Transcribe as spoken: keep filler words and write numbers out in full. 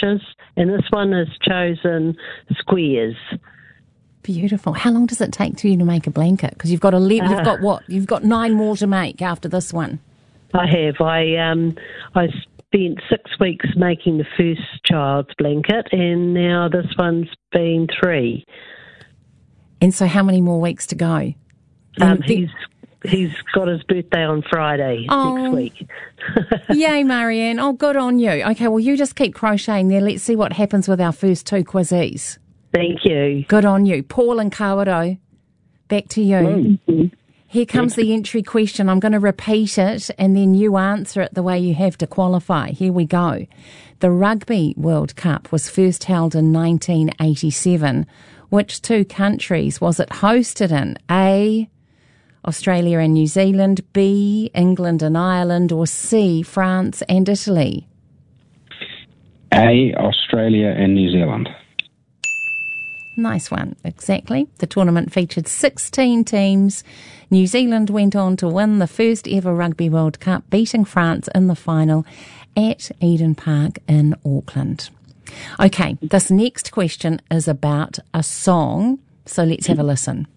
finishes, and this one has chosen squares. Beautiful. How long does it take for you to make a blanket? Because you've got a le- you've got what? You've got nine more to make after this one. I have. I um I spent six weeks making the first child's blanket, and now this one's been three. And so, how many more weeks to go? Um, he's he's got his birthday on Friday oh. next week. Yay, Marianne! Oh, good on you. Okay, well, you just keep crocheting there. Let's see what happens with our first two quizzes. Thank you. Good on you. Paul and Kawerau, back to you. Mm-hmm. Here comes the entry question. I'm going to repeat it and then you answer it the way you have to qualify. Here we go. The Rugby World Cup was first held in nineteen eighty-seven. Which two countries was it hosted in? A, Australia and New Zealand, B, England and Ireland, or C, France and Italy? A, Australia and New Zealand. Nice one, exactly. The tournament featured sixteen teams. New Zealand went on to win the first ever Rugby World Cup, beating France in the final at Eden Park in Auckland. Okay, this next question is about a song, so let's have a listen.